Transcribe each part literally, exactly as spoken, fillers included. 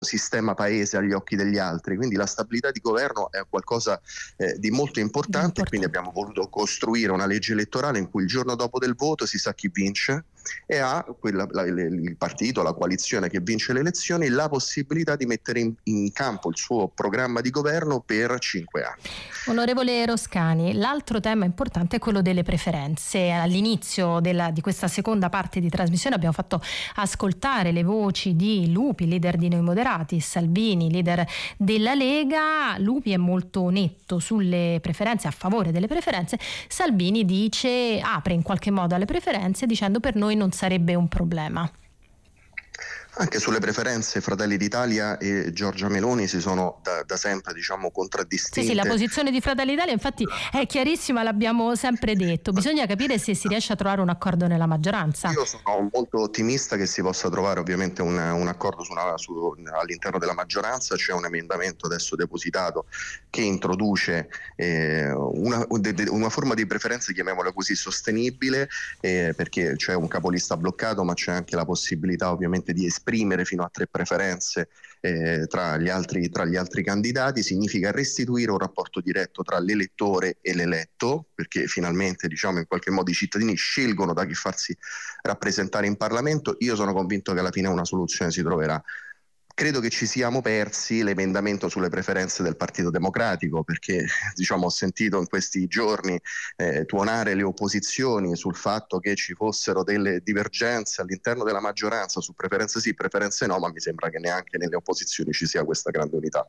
sistema paese agli occhi degli altri, quindi la stabilità di governo è qualcosa eh, di molto importante, importante, quindi abbiamo voluto costruire una legge elettorale in cui il giorno dopo del voto si sa chi vince e ha quella, la, il partito, la coalizione che vince le elezioni, la possibilità di mettere in, in campo il suo programma di governo per cinque anni. Onorevole Roscani, l'altro tema importante è quello delle preferenze. All'inizio della, di questa seconda parte di trasmissione abbiamo fatto ascoltare le voci di Lupi, leader di Noi Moderati, Salvini, leader della Lega. Lupi è molto netto sulle preferenze, a favore delle preferenze. Salvini dice, apre in qualche modo alle preferenze dicendo per noi non sarebbe un problema. Anche sulle preferenze Fratelli d'Italia e Giorgia Meloni si sono da, da sempre, diciamo, contraddistinte. Sì, sì, la posizione di Fratelli d'Italia infatti è chiarissima, l'abbiamo sempre detto. Bisogna capire se si riesce a trovare un accordo nella maggioranza. Io sono molto ottimista che si possa trovare ovviamente un, un accordo su una, su, all'interno della maggioranza. C'è un emendamento adesso depositato che introduce eh, una, una forma di preferenza, chiamiamola così, sostenibile, eh, perché c'è un capolista bloccato, ma c'è anche la possibilità ovviamente di esprimere fino a tre preferenze eh, tra, gli altri, tra gli altri candidati. Significa restituire un rapporto diretto tra l'elettore e l'eletto, perché finalmente, diciamo, in qualche modo i cittadini scelgono da chi farsi rappresentare in Parlamento. Io sono convinto che alla fine una soluzione si troverà. Credo che ci siamo persi l'emendamento sulle preferenze del Partito Democratico, perché, diciamo, ho sentito in questi giorni eh, tuonare le opposizioni sul fatto che ci fossero delle divergenze all'interno della maggioranza su preferenze sì, preferenze no, ma mi sembra che neanche nelle opposizioni ci sia questa grande unità.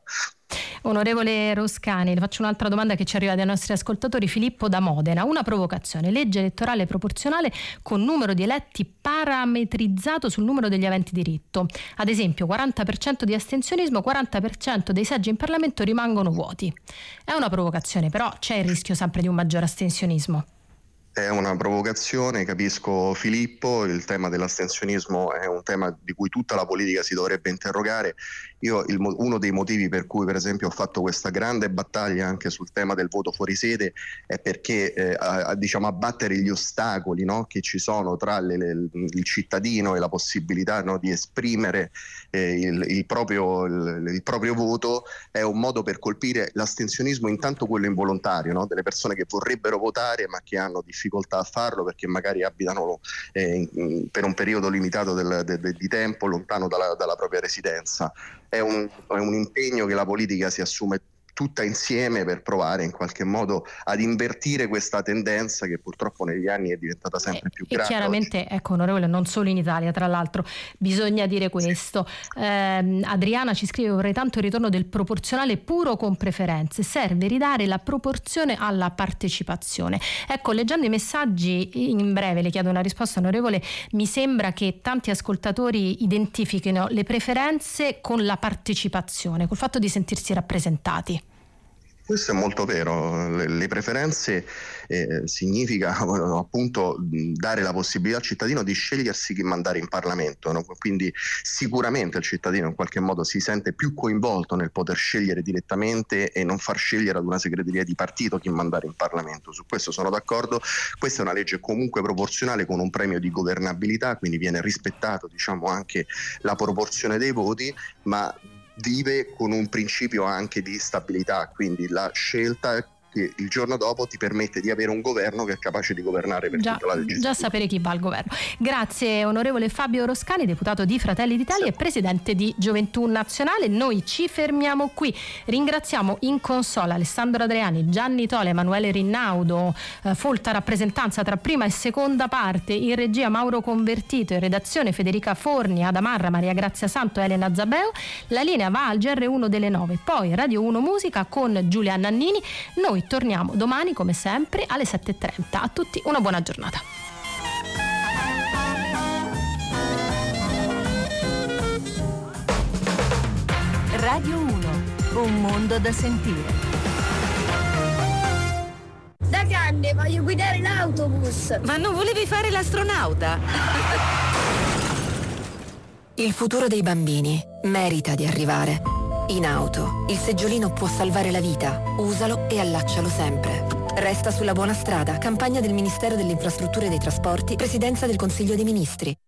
Onorevole Roscani, le faccio un'altra domanda che ci arriva dai nostri ascoltatori. Filippo da Modena, una provocazione: legge elettorale proporzionale con numero di eletti parametrizzato sul numero degli aventi diritto, ad esempio quaranta per cento di astensionismo, quaranta per cento dei seggi in Parlamento rimangono vuoti. È una provocazione, però c'è il rischio sempre di un maggiore astensionismo. È una provocazione, capisco Filippo, il tema dell'astensionismo è un tema di cui tutta la politica si dovrebbe interrogare. Io il, uno dei motivi per cui per esempio ho fatto questa grande battaglia anche sul tema del voto fuori sede è perché eh, a, diciamo abbattere gli ostacoli, no, che ci sono tra le, le, il cittadino e la possibilità, no, di esprimere eh, il, il, proprio, il, il proprio voto è un modo per colpire l'astensionismo, intanto quello involontario, no, delle persone che vorrebbero votare ma che hanno difficoltà difficoltà a farlo perché magari abitano eh, in, per un periodo limitato del, de, de, di tempo lontano dalla, dalla propria residenza. È un, è un impegno che la politica si assume tutta insieme per provare in qualche modo ad invertire questa tendenza che purtroppo negli anni è diventata sempre più grave. E chiaramente, oggi. Ecco, onorevole, non solo in Italia, tra l'altro, bisogna dire questo. Sì. Eh, Adriana ci scrive: vorrei tanto il ritorno del proporzionale puro con preferenze, serve ridare la proporzione alla partecipazione. Ecco, leggendo i messaggi, in breve le chiedo una risposta, onorevole. Mi sembra che tanti ascoltatori identifichino le preferenze con la partecipazione, col fatto di sentirsi rappresentati. Questo è molto vero, le, le preferenze eh, significa appunto dare la possibilità al cittadino di scegliersi chi mandare in Parlamento, no? Quindi sicuramente il cittadino in qualche modo si sente più coinvolto nel poter scegliere direttamente e non far scegliere ad una segreteria di partito chi mandare in Parlamento. Su questo sono d'accordo. Questa è una legge comunque proporzionale con un premio di governabilità, quindi viene rispettato, diciamo, anche la proporzione dei voti, ma vive con un principio anche di stabilità, quindi la scelta che il giorno dopo ti permette di avere un governo che è capace di governare per già, tutta la legislatura. Già sapere chi va al governo. Grazie onorevole Fabio Roscani, deputato di Fratelli d'Italia, sì, e presidente di Gioventù Nazionale. Noi ci fermiamo qui. Ringraziamo in console Alessandro Adriani, Gianni Tole, Emanuele Rinnaudo, eh, folta rappresentanza tra prima e seconda parte, in regia Mauro Convertito, in redazione Federica Forni, Adamarra, Maria Grazia Santo e Elena Zabeo. La linea va al G R uno delle nove, poi Radio uno Musica con Giulia Nannini. Noi torniamo domani come sempre alle sette e trenta. A tutti una buona giornata. Radio uno, un mondo da sentire. Da grande voglio guidare l'autobus. Ma non volevi fare l'astronauta? Il futuro dei bambini merita di arrivare. In auto, il seggiolino può salvare la vita. Usalo e allaccialo sempre. Resta sulla buona strada. Campagna del Ministero delle Infrastrutture e dei Trasporti, Presidenza del Consiglio dei Ministri.